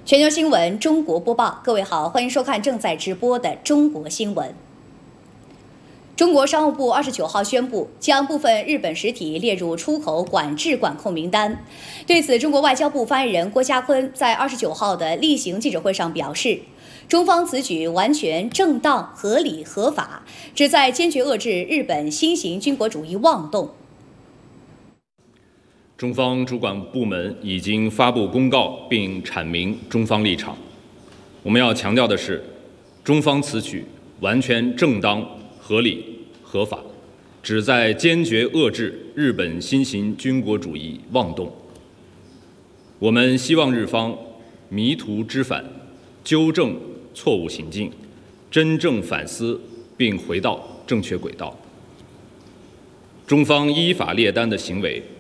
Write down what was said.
全球新闻中国播报，各位好，欢迎收看正在直播的中国新闻。中国商务部29号宣布，将部分日本实体列入出口管制管控名单。对此，中国外交部发言人郭家坤在29号的例行记者会上表示，中方此举完全正当、合理、合法，旨在坚决遏制日本新型军国主义妄动。 中方主管部门已经发布公告并阐明中方立场。我们要强调的是，中方此举完全正当、合理、合法，旨在坚决遏制日本新型军国主义妄动。我们希望日方迷途知返，纠正错误行径，真正反思并回到正确轨道。中方依法列单的行为